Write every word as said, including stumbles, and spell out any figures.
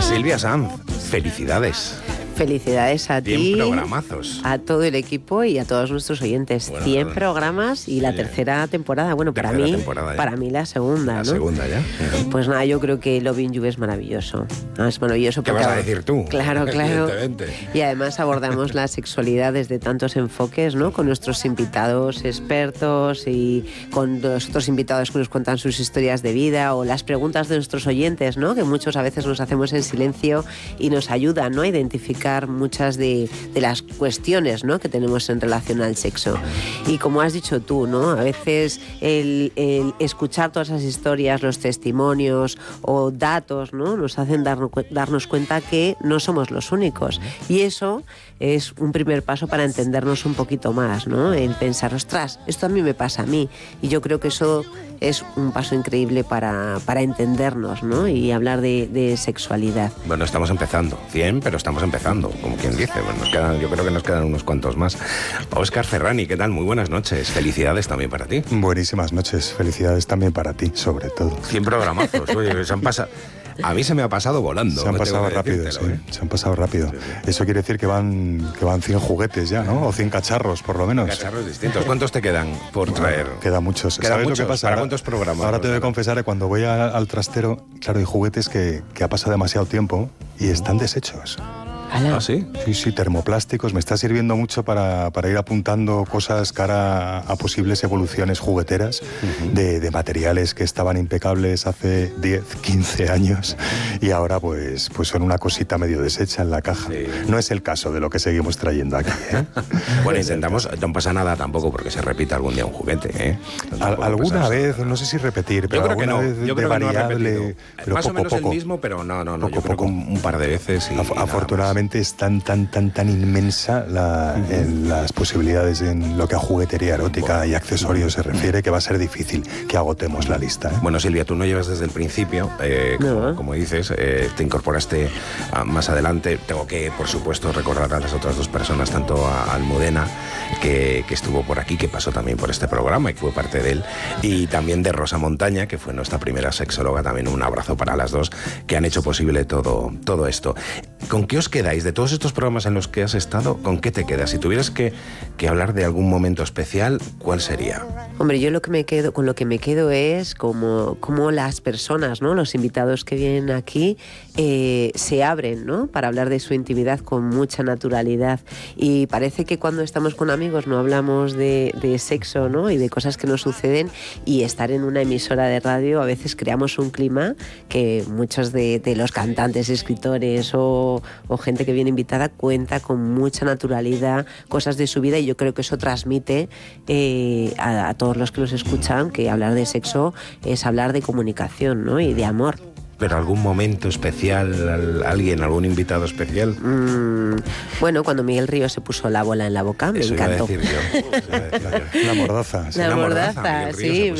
Silvia Sanz, felicidades. Felicidades a ti, cien programazos. a todo el equipo y a todos nuestros oyentes. Bueno, cien programas y la sí, tercera temporada. Bueno, para mí, para mí la segunda, la ¿no? segunda ya. Pues nada, yo creo que Loving You es maravilloso. Ah, es maravilloso. ¿Qué vas a decir tú? Claro, claro. Y además abordamos la sexualidad desde tantos enfoques, ¿no? Con nuestros invitados expertos y con los otros invitados que nos cuentan sus historias de vida o las preguntas de nuestros oyentes, ¿no? Que muchos a veces nos hacemos en silencio y nos ayudan, ¿no? A identificar muchas de, de las cuestiones, ¿no? Que tenemos en relación al sexo. Y como has dicho tú, ¿no? A veces el, el escuchar todas esas historias, los testimonios o datos, ¿no? Nos hacen dar, darnos cuenta que no somos los únicos. Y eso es un primer paso para entendernos un poquito más, ¿no? El pensar, ostras, esto a mí me pasa a mí. Y yo creo que eso es un paso increíble para, para entendernos, ¿no? Y hablar de, de sexualidad. Bueno, estamos empezando. cien, pero estamos empezando, como quien dice. Bueno, nos quedan, yo creo que nos quedan unos cuantos más. Óscar Ferrani, ¿qué tal? Muy buenas noches. Felicidades también para ti. Buenísimas noches. Felicidades también para ti, sobre todo. cien programazos. Oye, se han pasado... A mí se me ha pasado volando. Se han pasado rápido, sí. ¿eh? Se han pasado rápido. Sí, sí. Eso quiere decir que van que van cien juguetes ya, ¿no? O cien cacharros, por lo menos. Cacharros distintos. ¿Cuántos te quedan por traer? Bueno, quedan muchos. ¿Quedan ¿Sabes muchos? lo que pasa? ¿Para ahora, cuántos programas? Ahora te voy a confesar que cuando voy a, al trastero, claro, hay juguetes que, que ha pasado demasiado tiempo y están deshechos. ¿Ah, sí? Sí, sí, termoplásticos. Me está sirviendo mucho para, para ir apuntando cosas cara a posibles evoluciones jugueteras uh-huh. de, de materiales que estaban impecables hace diez, quince años y ahora pues, pues son una cosita medio deshecha en la caja. Sí. No es el caso de lo que seguimos trayendo aquí, ¿eh? Bueno, intentamos, no pasa nada tampoco porque se repita algún día un juguete, ¿eh? Al, alguna vez, no sé si repetir, pero yo creo que no, vez yo creo de que variable, no pero más poco, o menos poco. el mismo, pero no, no, no, poco, yo creo poco. que un, un par de veces y, Af- y afortunadamente es tan, tan, tan, tan inmensa la, uh-huh. en las posibilidades en lo que a juguetería erótica bueno. y accesorios se refiere, que va a ser difícil que agotemos la lista, ¿eh? Bueno, Silvia, tú no llevas desde el principio, eh, no. como, como dices, eh, te incorporaste a, más adelante. Tengo que, por supuesto, recordar a las otras dos personas, tanto a Almudena, que, que estuvo por aquí, que pasó también por este programa y fue parte de él, y también de Rosa Montaña, que fue nuestra primera sexóloga. También un abrazo para las dos, que han hecho posible todo, todo esto. ¿Con qué os quedáis? De todos estos programas en los que has estado, ¿con qué te quedas? Si tuvieras que, que hablar de algún momento especial, ¿cuál sería? Hombre, yo lo que me quedo, con lo que me quedo es como, como las personas, ¿no? Los invitados que vienen aquí eh, se abren, ¿no? Para hablar de su intimidad con mucha naturalidad. Y parece que cuando estamos con amigos no hablamos de, de sexo, ¿no? Y de cosas que nos suceden, y estar en una emisora de radio a veces creamos un clima que muchos de, de los cantantes, escritores o, o gente que viene invitada cuenta con mucha naturalidad cosas de su vida, y yo creo que eso transmite eh, a, a todos los que nos escuchan que hablar de sexo es hablar de comunicación, ¿no? Y de amor. ¿Pero algún momento especial, alguien, algún invitado especial? Mm, bueno, cuando Miguel Ríos se puso la bola en la boca, me Eso encantó. Iba a decir yo. Eso iba a decir yo. La mordaza. Sí. La, la mordaza, mordaza sí.